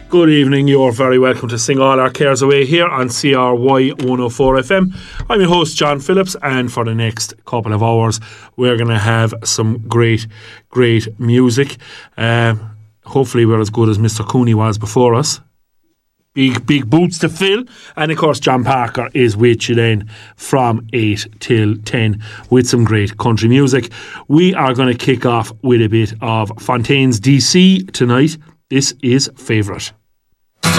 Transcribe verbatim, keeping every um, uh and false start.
Good evening, you're very welcome to Sing All Our Cares Away here on C R Y one oh four F M. I'm your host John Phillips, and for the next couple of hours we're going to have some great, great music. Uh, hopefully we're as good as Mister Cooney was before us. Big, big boots to fill. And of course John Parker is with you then from eight till ten with some great country music. We are going to kick off with a bit of Fontaine's D C tonight. This is Favourite.